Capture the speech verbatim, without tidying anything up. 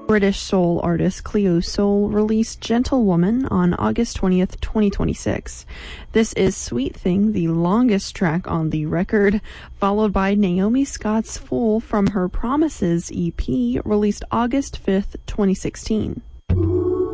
British soul artist Cleo Sol released Gentlewoman on August twentieth, twenty twenty-six. This is Sweet Thing, the longest track on the record, followed by Naomi Scott's Fool from her Promises E P, released August fifth, twenty sixteen.